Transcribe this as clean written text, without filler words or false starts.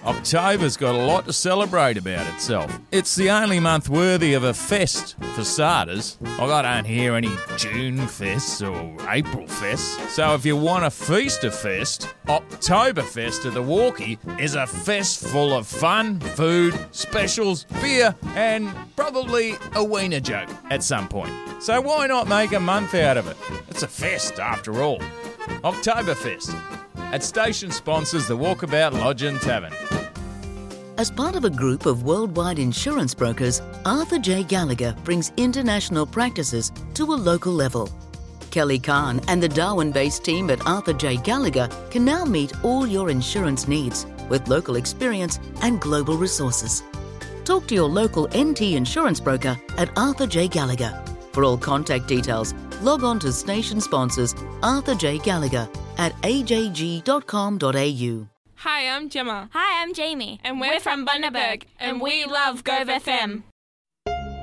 October's got a lot to celebrate about itself. It's the only month worthy of a fest, for starters. I don't hear any June fests or April fests. So if you want a feast of fest, Oktoberfest of the Walkie is a fest full of fun, food, specials, beer, and probably a wiener joke at some point. So why not make a month out of it? It's a fest after all. Oktoberfest. At station sponsors the Walkabout Lodge and Tavern. As part of a group of worldwide insurance brokers, Arthur J. Gallagher brings international practices to a local level. Kelly Kahn and the Darwin-based team at Arthur J. Gallagher can now meet all your insurance needs with local experience and global resources. Talk to your local NT insurance broker at Arthur J. Gallagher. For all contact details, log on to station sponsors Arthur J. Gallagher at ajg.com.au. Hi, I'm Gemma. Hi, I'm Jamie. And we're from Bundaberg, and we love Gove FM.